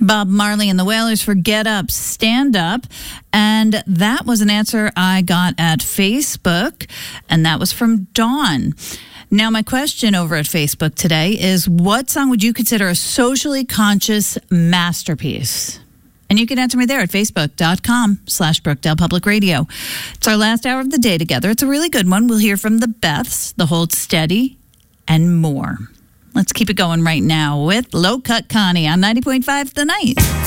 Bob Marley and the Wailers for Get Up, Stand Up. And that was an answer I got at Facebook, and that was from Dawn. Now, my question over at Facebook today is, what song would you consider a socially conscious masterpiece? And you can answer me there at facebook.com/Brookdale Public Radio. It's our last hour of the day together. It's a really good one. We'll hear from the Beths, the Hold Steady, and more. Let's keep it going right now with Low Cut Connie on 90.5 The Night.